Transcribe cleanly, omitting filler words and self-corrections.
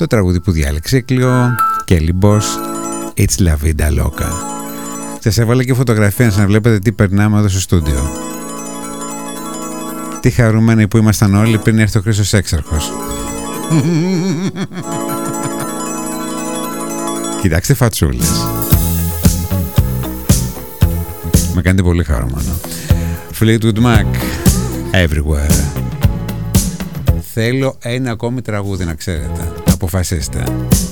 Το τραγούδι που διάλεξε Κλειό, Kelly Boss, It's La Vida Loca. Σας έβαλα και φωτογραφία να βλέπετε τι περνάμε εδώ στο στούντιο. Τι χαρούμενοι που ήμασταν όλοι πριν έρθει ο Χρήστος Έξαρχος. Κοιτάξτε φατσούλες. Με κάνετε πολύ χαρούμενο. Fleetwood Mac, Everywhere. Θέλω ένα ακόμη τραγούδι να ξέρετε. Αποφασίστε.